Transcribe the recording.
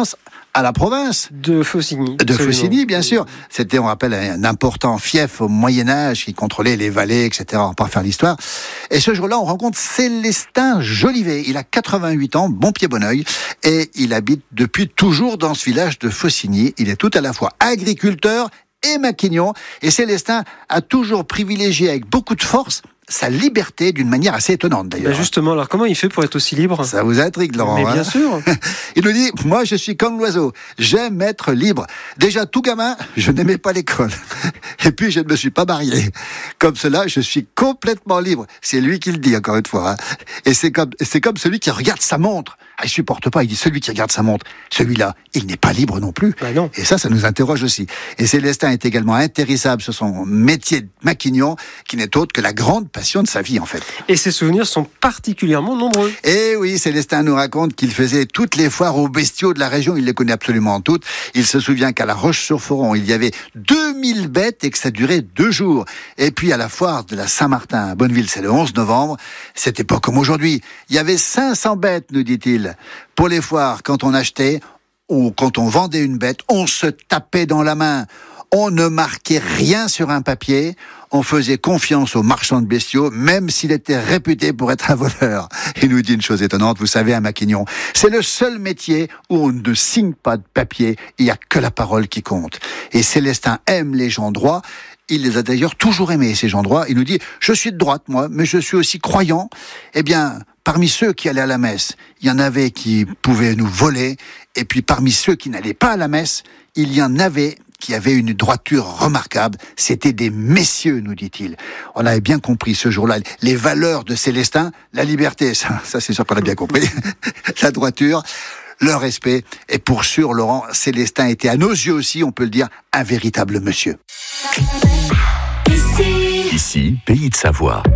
appartenance à la province de Faucigny. De Faucigny, bien sûr. C'était, on rappelle, un important fief au Moyen-Âge qui contrôlait les vallées, etc. On va pas faire l'histoire. Et ce jour-là, on rencontre Célestin Jolivet. Il a 88 ans, bon pied, bon oeil. Et il habite depuis toujours dans ce village de Faucigny. Il est tout à la fois agriculteur et maquignon. Et Célestin a toujours privilégié avec beaucoup de force sa liberté d'une manière assez étonnante d'ailleurs. Justement, alors comment il fait pour être aussi libre ? Ça vous intrigue, Laurent. Mais bien sûr. Il nous dit, moi je suis comme l'oiseau, j'aime être libre. Déjà tout gamin, je n'aimais pas l'école. Et puis je ne me suis pas marié. Comme cela, je suis complètement libre. C'est lui qui le dit encore une fois. Et c'est comme celui qui regarde sa montre. Il supporte pas, il dit celui qui regarde sa montre. Celui-là, il n'est pas libre non plus. Non. Et ça nous interroge aussi. Et Célestin est également intéressable sur son métier de maquignon, qui n'est autre que la grande passion de sa vie en fait. Et ses souvenirs sont particulièrement nombreux. Et oui, Célestin nous raconte qu'il faisait toutes les foires aux bestiaux de la région, il les connaît absolument toutes. Il se souvient qu'à La Roche-sur-Foron, il y avait 2000 bêtes et que ça durait 2 jours. Et puis à la foire de la Saint-Martin à Bonneville, c'est le 11 novembre, c'était pas comme aujourd'hui. Il y avait 500 bêtes, nous dit-il. Pour les foires, quand on achetait ou quand on vendait une bête, on se tapait dans la main. On ne marquait rien sur un papier. On faisait confiance aux marchands de bestiaux, même s'il était réputé pour être un voleur. Il nous dit une chose étonnante, vous savez, un maquignon, c'est le seul métier où on ne signe pas de papier, il n'y a que la parole qui compte. Et Célestin aime les gens droits. Il les a d'ailleurs toujours aimés, ces gens droits. Il nous dit, je suis de droite, moi, mais je suis aussi croyant. Eh bien, parmi ceux qui allaient à la messe, il y en avait qui pouvaient nous voler. Et puis, parmi ceux qui n'allaient pas à la messe, il y en avait qui avaient une droiture remarquable. C'était des messieurs, nous dit-il. On avait bien compris ce jour-là les valeurs de Célestin, la liberté, ça c'est sûr qu'on a bien compris, la droiture, le respect. Et pour sûr, Laurent, Célestin était à nos yeux aussi, on peut le dire, un véritable monsieur. Ici, Pays de Savoie.